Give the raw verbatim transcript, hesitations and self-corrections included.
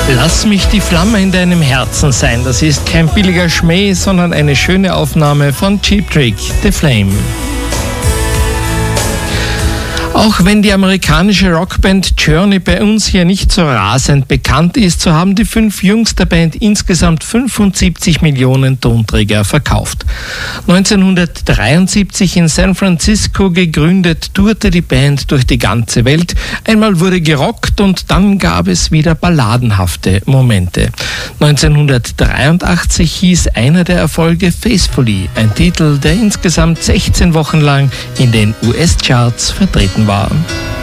Lass mich die Flamme in deinem Herzen sein. Das ist kein billiger Schmäh, sondern eine schöne Aufnahme von Cheap Trick, The Flame. Auch wenn die amerikanische Rockband Journey bei uns hier nicht so rasend bekannt ist, so haben die fünf Jungs der Band insgesamt fünfundsiebzig Millionen Tonträger verkauft. neunzehnhundertdreiundsiebzig in San Francisco gegründet, tourte die Band durch die ganze Welt. Einmal wurde gerockt und dann gab es wieder balladenhafte Momente. neunzehnhundertdreiundachtzig hieß einer der Erfolge Faithfully, ein Titel, der insgesamt sechzehn Wochen lang in den U S-Charts vertreten war.